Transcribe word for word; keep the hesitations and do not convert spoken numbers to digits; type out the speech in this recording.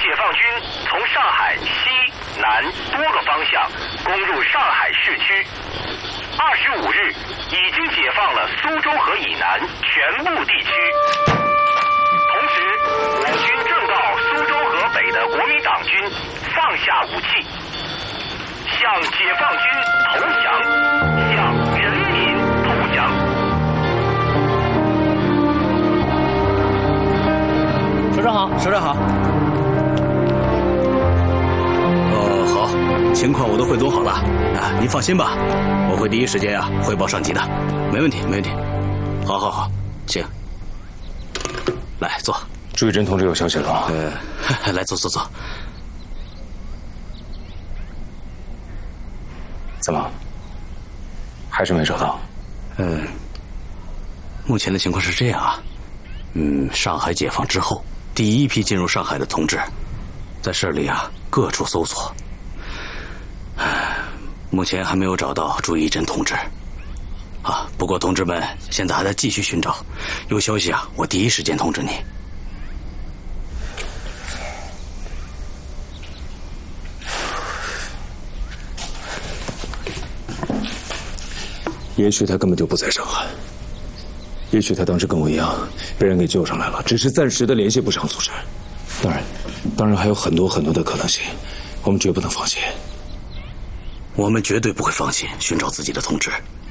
解放军从上海西南多个方向攻入上海市区。二十五日已经解放了苏州河以南全部地区。同时，我军正告苏州河北的国民党军放下武器，向解放军投降，向人民投降。 首长好，首长好。 哦，好，情况我都汇总好了啊，您放心吧，我会第一时间啊汇报上级的，没问题，没问题。好好好，请，来坐。 朱玉珍同志有消息了吗？ 呃，来坐坐坐。 怎么？还是没找到？ 嗯，目前的情况是这样啊，嗯，上海解放之后，第一批进入上海的同志，在市里啊各处搜索，目前还没有找到朱一珍同志。啊，不过同志们现在还在继续寻找，有消息啊，我第一时间通知你。 也许他根本就不在上海，也许他当时跟我一样被人给救上来了，只是暂时的联系不上组织。当然，当然还有很多很多的可能性，我们绝不能放弃。 我们绝对不会放弃寻找自己的同志，